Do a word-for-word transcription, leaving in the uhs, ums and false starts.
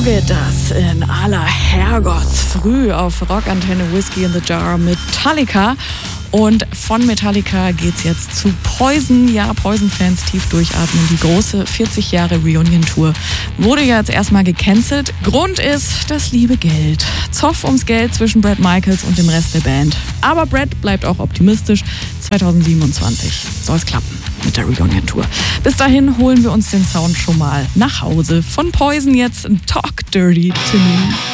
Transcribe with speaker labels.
Speaker 1: So geht das in aller Herrgottsfrüh auf Rockantenne Whiskey in the Jar Metallica. Und von Metallica geht's jetzt zu Poison. Ja, Poison-Fans tief durchatmen. Die große vierzig Jahre Reunion-Tour wurde ja jetzt erstmal gecancelt. Grund ist das liebe Geld. Zoff ums Geld zwischen Bret Michaels und dem Rest der Band. Aber Bret bleibt auch optimistisch. zweitausendsiebenundzwanzig soll's klappen mit der Reunion-Tour. Bis dahin holen wir uns den Sound schon mal nach Hause. Von Poison jetzt Talk Dirty to Me.